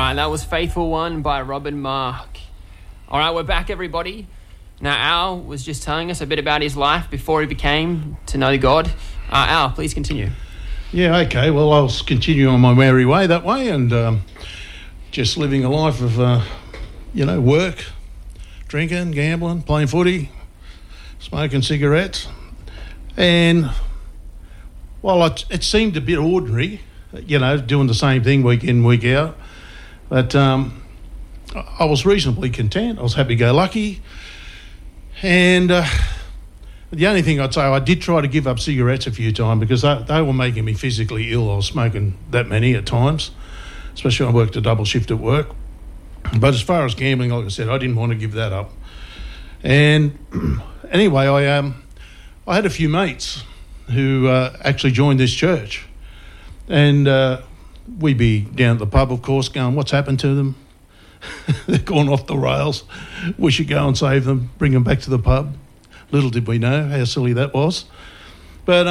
right, that was Faithful One by Robin Mark. All right, we're back, everybody. Now, Al was just telling us a bit about his life before he became to know God. Al, please continue. Yeah, okay. Well, I'll continue on my merry way that way and just living a life of, work, drinking, gambling, playing footy, smoking cigarettes. And while it seemed a bit ordinary, doing the same thing week in, week out, but I was reasonably content. I was happy-go-lucky. And the only thing I'd say, I did try to give up cigarettes a few times because they were making me physically ill. I was smoking that many at times, especially when I worked a double shift at work. But as far as gambling, like I said, I didn't want to give that up. And anyway, I had a few mates who actually joined this church. And we'd be down at the pub, of course, going, what's happened to them? They're gone off the rails. We should go and save them, bring them back to the pub. Little did we know how silly that was. But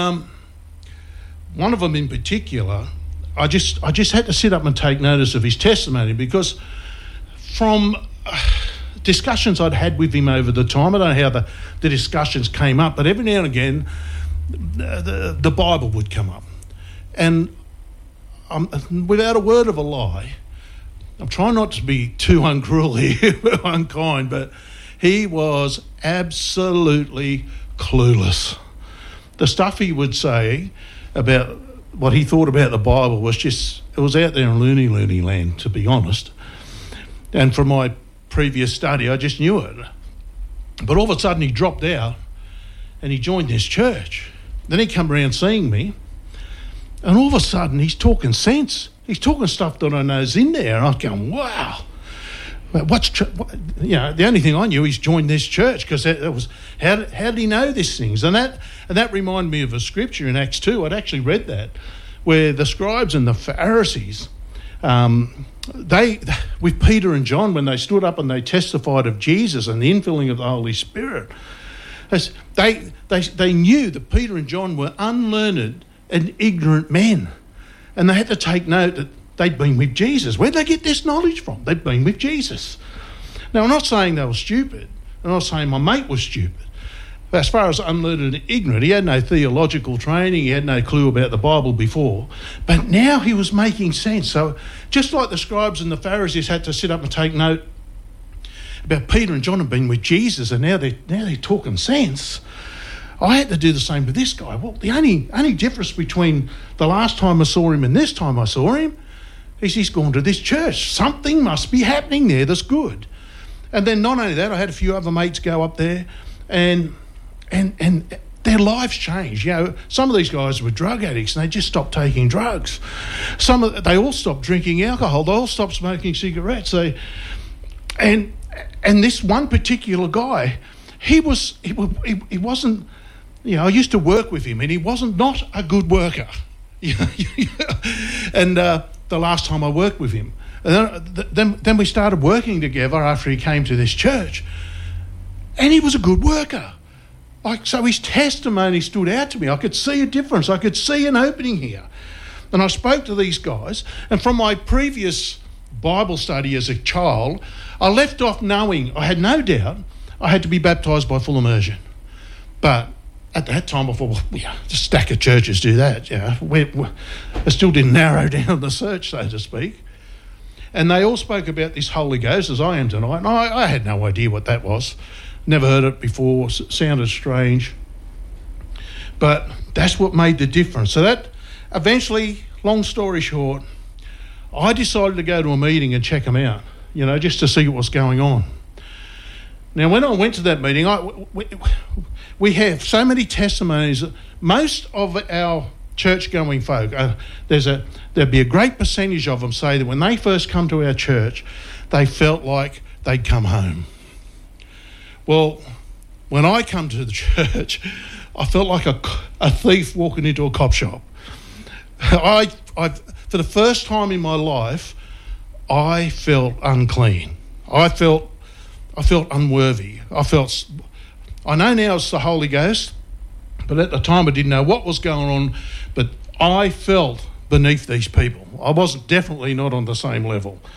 one of them in particular, I just had to sit up and take notice of his testimony because from discussions I'd had with him over the time, I don't know how the discussions came up, but every now and again the Bible would come up. And without a word of a lie, I'm trying not to be too uncruel here, unkind, but he was absolutely clueless. The stuff he would say about what he thought about the Bible was just, it was out there in loony land, to be honest. And from my previous study, I just knew it. But all of a sudden he dropped out and he joined this church. Then he come around seeing me, and all of a sudden he's talking sense. He's talking stuff that I know's in there. And I'm going, wow. The only thing I knew, he's joined this church because that was how did he know these things? And that reminded me of a scripture in Acts 2. I'd actually read that, where the scribes and the Pharisees, they with Peter and John, when they stood up and they testified of Jesus and the infilling of the Holy Spirit, they knew that Peter and John were unlearned and ignorant men, and they had to take note that they'd been with Jesus. Where'd they get this knowledge from? They'd been with Jesus. Now, I'm not saying they were stupid. I'm not saying my mate was stupid. But as far as unlearned and ignorant, he had no theological training. He had no clue about the Bible before. But now he was making sense. So just like the scribes and the Pharisees had to sit up and take note about Peter and John had been with Jesus, and now they're talking sense, I had to do the same with this guy. Well, the only difference between the last time I saw him and this time I saw him is he's gone to this church. Something must be happening there that's good. And then not only that, I had a few other mates go up there and their lives changed. Some of these guys were drug addicts and they just stopped taking drugs. They all stopped drinking alcohol. They all stopped smoking cigarettes. And this one particular guy, he wasn't. I used to work with him, and he wasn't not a good worker. And the last time I worked with him, and then we started working together after he came to this church, and he was a good worker. So his testimony stood out to me. I could see a difference. I could see an opening here. And I spoke to these guys, and from my previous Bible study as a child, I left off knowing, I had no doubt, I had to be baptised by full immersion. But at that time I thought, well, a stack of churches do that. It still didn't narrow down the search, so to speak. And they all spoke about this Holy Ghost, as I am tonight, and I had no idea what that was. Never heard it before, sounded strange. But that's what made the difference. So that eventually, long story short, I decided to go to a meeting and check them out, just to see what was going on. Now, when I went to that meeting, we have so many testimonies. Most of our church-going folk, there'd be a great percentage of them say that when they first come to our church, they felt like they'd come home. Well, when I come to the church, I felt like a thief walking into a cop shop. I for the first time in my life, I felt unclean. I felt unworthy. I know now it's the Holy Ghost, but at the time I didn't know what was going on, but I felt beneath these people. I wasn't definitely not on the same level.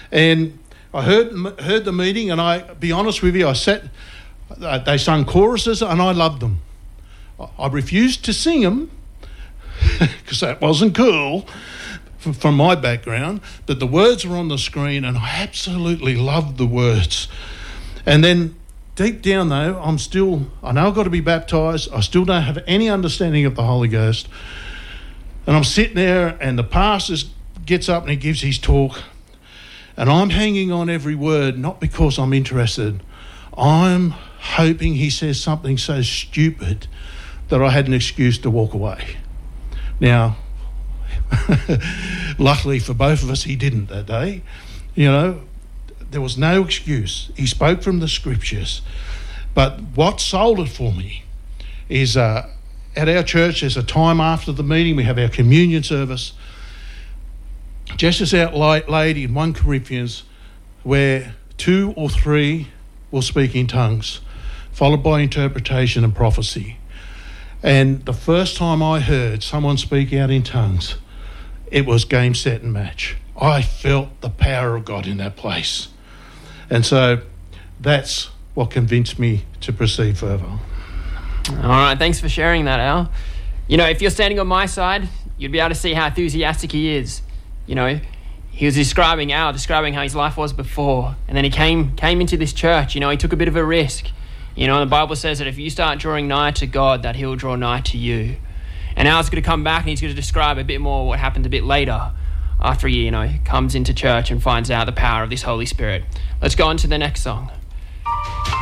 And I heard the meeting, and I be honest with you, I sat. They sung choruses, and I loved them. I refused to sing them because that wasn't cool from my background. But the words were on the screen, and I absolutely loved the words. And then deep down, though, I know I've got to be baptised. I still don't have any understanding of the Holy Ghost. And I'm sitting there, and the pastor gets up and he gives his talk. And I'm hanging on every word, not because I'm interested. I'm hoping he says something so stupid that I had an excuse to walk away. Now, luckily for both of us, he didn't that day. You know, there was no excuse. He spoke from the scriptures. But what sold it for me is at our church, there's a time after the meeting, we have our communion service, just as outlaid in 1 Corinthians, where 2 or 3 will speak in tongues, followed by interpretation and prophecy. And the first time I heard someone speak out in tongues, it was game, set and match. I felt the power of God in that place. And so that's what convinced me to proceed further. All right, thanks for sharing that, Al. You know, if you're standing on my side, you'd be able to see how enthusiastic he is. You know, he was describing how his life was before, and then he came into this church. You know, he took a bit of a risk. You know, the Bible says that if you start drawing nigh to God, that he'll draw nigh to you. And Al's going to come back and he's going to describe a bit more what happened a bit later after he, comes into church and finds out the power of this Holy Spirit. Let's go on to the next song.